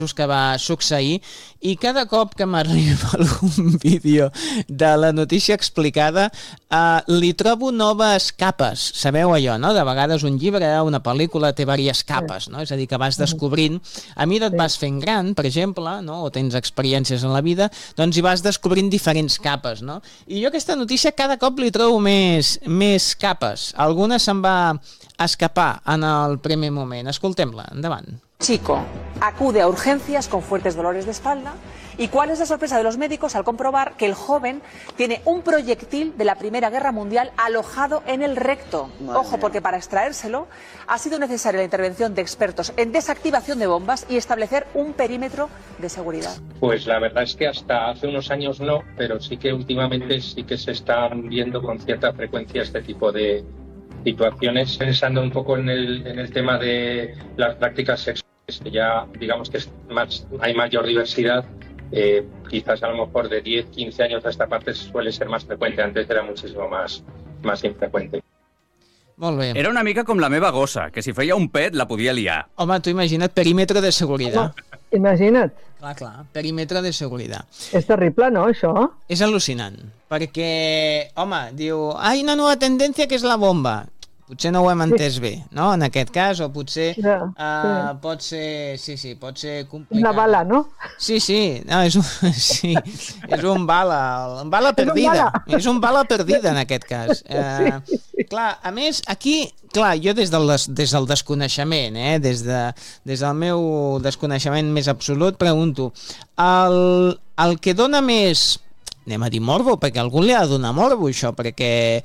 que va succeir, i cada cop que m'arriba algun vídeo de la notícia explicada li trobo noves capes. Sabeu allò, no? De vegades un llibre, una pel·lícula té diverses capes, no? És a dir, que vas descobrint, a mesura et vas fent gran, per exemple, no? O tens experiències en la vida, doncs hi vas descobrint diferents capes, no? I jo aquesta notícia cada cop li trobo més capes. Alguna se'n va escapar en el primer moment. Escoltem-la, endavant. Chico acude a urgencias con fuertes dolores de espalda. ¿Y cuál es la sorpresa de los médicos al comprobar que el joven tiene un proyectil de la Primera Guerra Mundial alojado en el recto? Ojo, porque para extraérselo ha sido necesaria la intervención de expertos en desactivación de bombas y establecer un perímetro de seguridad. Pues la verdad es que hasta hace unos años no, pero sí que últimamente sí que se están viendo con cierta frecuencia este tipo de situaciones, pensando un poco en el tema de las prácticas sexuales, que ya digamos que hay mayor diversidad, quizás a lo mejor de 10, 15 años a esta parte suele ser más frecuente, antes era muchísimo más infrecuente. Molt bé. Era una mica com la meva gossa, que si feia un pet la podia liar. Home, tu imagina't perímetre de seguretat. Imagina't. Clar, perímetre de seguretat. És terrible, no, això? És al·lucinant, perquè, home, diu, hi ha una nova tendència que és la bomba. Potser no ho hem entès bé, no?, en aquest cas, o potser pot ser, pot ser complicat. Una bala, no? Sí, no, és un bala perdida. És un bala perdida, en aquest cas. Clar, a més, aquí, jo des del desconeixement, des del meu desconeixement més absolut, pregunto, el que dona més... anem a dir morbo, perquè a algú li ha de donar morbo això, perquè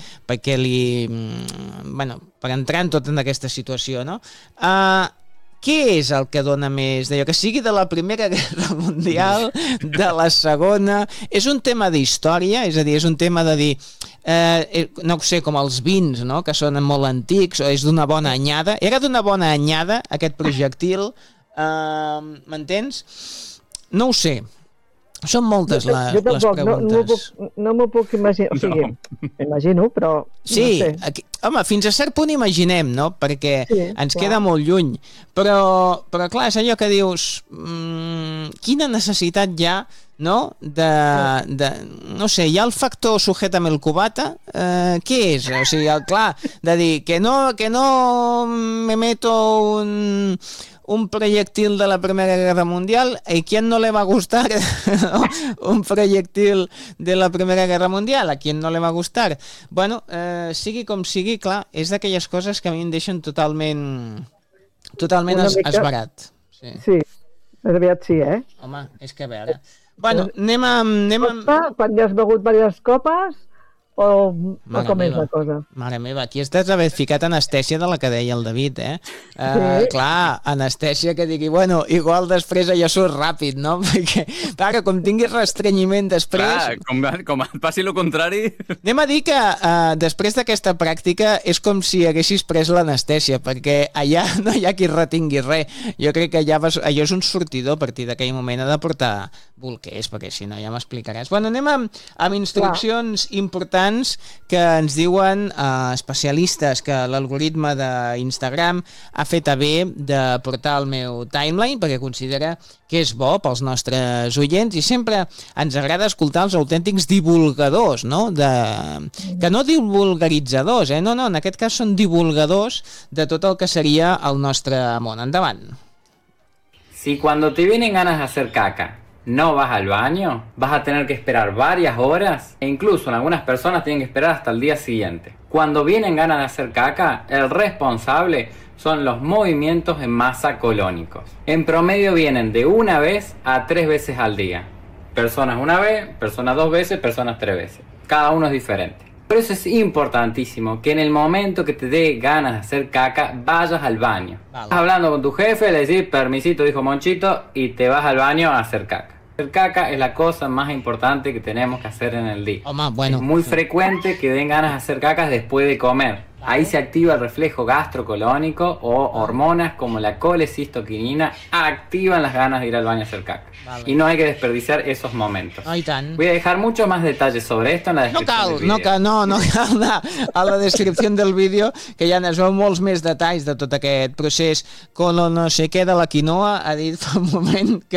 per entrar en tota aquesta situació, no? Què és el que dona més d'allò? Que sigui de la Primera Guerra Mundial, de la Segona... És un tema d'història, és a dir, és un tema de dir, no sé, com els vins, no?, que són molt antics, o és d'una bona anyada. Era d'una bona anyada, aquest projectil, m'entens? No ho sé. Són moltes les preguntes. No m'ho puc imaginar. O sigui, m'imagino, però sí, no sé. Aquí, home, fins a cert punt imaginem, no? Perquè ens queda molt lluny. Però clar, és allò que dius, quina necessitat hi ha, no? No sé, hi ha el factor sujétame el cubata, què és? O sigui, clar, de dir que no me meto un proyectil de la Primera Guerra Mundial, ¿y quién no le va a gustar un proyectil de la Primera Guerra Mundial? ¿A quién no le va a gustar? Bueno, sigui com sigui, clar, és d'aquelles coses que a mi em deixen totalment esbarat. Sí, aviat sí, eh? Home, és que a veure... Bueno, anem a... Quan ja has begut diverses copes... O com és la cosa? Mare meva, aquí estàs haver ficat anestèsia de la que deia el David, Clar, anestèsia que digui, bueno, igual després allò surt ràpid, no? Perquè, clar, com tinguis restrenyiment després... Clar, com et passi el contrari... Anem a dir que després d'aquesta pràctica és com si haguessis pres l'anestèsia, perquè allà no hi ha qui retingui res. Jo crec que allò és un sortidor, a partir d'aquell moment ha de portar bolquers, perquè si no ja m'explicaràs. Bueno, anem amb instruccions importants que ens diuen especialistes que l'algoritme d'Instagram ha fet a bé de portar al meu timeline perquè considera que és bo pels nostres oients i sempre ens agrada escoltar els autèntics divulgadors, no? Que no divulgaritzadors, no, en aquest cas són divulgadors de tot el que seria el nostre món. Endavant. Si cuando te vienen ganas de hacer caca no vas al baño, vas a tener que esperar varias horas e incluso en algunas personas tienen que esperar hasta el día siguiente. Cuando vienen ganas de hacer caca, el responsable son los movimientos en masa colónicos. En promedio vienen de 1 vez a 3 veces al día. Personas 1 vez, personas 2 veces, personas 3 veces. Cada uno es diferente. Por eso es importantísimo que en el momento que te dé ganas de hacer caca, vayas al baño. Vale. Estás hablando con tu jefe, le decís, permisito, dijo Monchito, y te vas al baño a hacer caca. Hacer caca es la cosa más importante que tenemos que hacer en el día. Bueno, es muy frecuente que den ganas de hacer cacas después de comer. Ahí se activa el reflejo gastrocolónico o hormonas como la colecistoquinina activan las ganas de ir al baño a hacer caca. Y no hay que desperdiciar esos momentos. I tant. Voy a dejar muchos más detalles sobre esto en la descripción del vídeo. No cal anar a la descripció del vídeo, que ja es veu molts més detalls de tot aquest procés. Con lo no sé què de la quinoa, ha dit fa un moment que